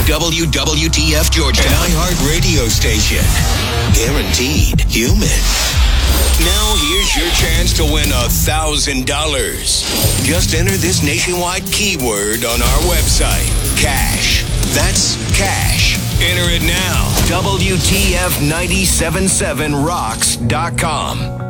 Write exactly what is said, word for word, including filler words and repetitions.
W W T F Georgia, an iHeart radio station. Guaranteed human. Now here's your chance to win a thousand dollars. Just enter this nationwide keyword on our website. Cash. That's cash. Enter it now. W T F nine seven seven rocks dot com.